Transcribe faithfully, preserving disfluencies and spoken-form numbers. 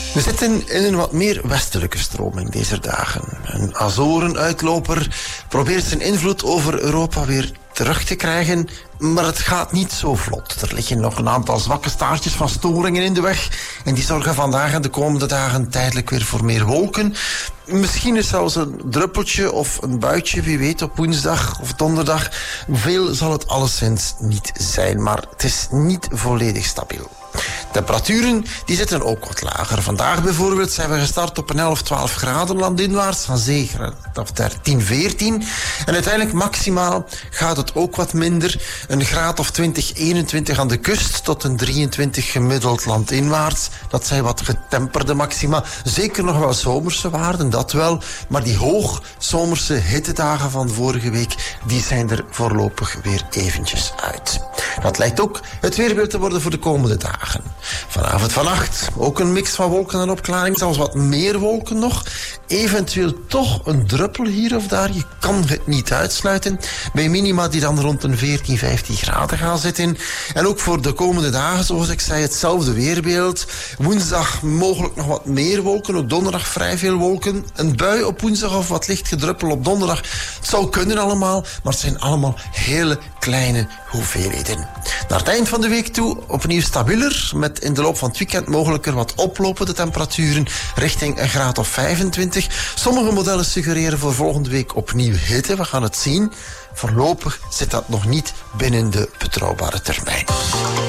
We zitten in een wat meer westelijke stroming deze dagen. Een Azorenuitloper probeert zijn invloed over Europa weer terug te krijgen, maar het gaat niet zo vlot. Er liggen nog een aantal zwakke staartjes van storingen in de weg en die zorgen vandaag en de komende dagen tijdelijk weer voor meer wolken. Misschien is zelfs een druppeltje of een buitje, wie weet, op woensdag of donderdag. Veel zal het alleszins niet zijn, maar het is niet volledig stabiel. Temperaturen die zitten ook wat lager. Vandaag bijvoorbeeld zijn we gestart op een elf, twaalf graden landinwaarts, aan zee of tien, veertien. En uiteindelijk maximaal gaat het ook wat minder. Een graad of twintig, eenentwintig aan de kust tot een drieëntwintig gemiddeld landinwaarts. Dat zijn wat getemperde maxima. Zeker nog wel zomerse waarden, dat wel. Maar die hoog zomerse hittedagen van vorige week, die zijn er voorlopig weer eventjes uit. Dat lijkt ook het weerbeeld te worden voor de komende dagen. Vanavond, vannacht ook een mix van wolken en opklaring, zelfs wat meer wolken nog. Eventueel toch een druppel hier of daar, je kan het niet uitsluiten. Bij minima die dan rond een veertien, vijftien graden gaan zitten. En ook voor de komende dagen, zoals ik zei, hetzelfde weerbeeld. Woensdag mogelijk nog wat meer wolken, ook donderdag vrij veel wolken. Een bui op woensdag of wat licht gedruppel op donderdag. Het zou kunnen allemaal, maar het zijn allemaal hele kleine hoeveelheden. Naar het eind van de week toe opnieuw stabieler, met in de loop van het weekend mogelijk er wat oplopende temperaturen richting een graad of vijfentwintig. Sommige modellen suggereren voor volgende week opnieuw hitte, we gaan het zien. Voorlopig zit dat nog niet binnen de betrouwbare termijn.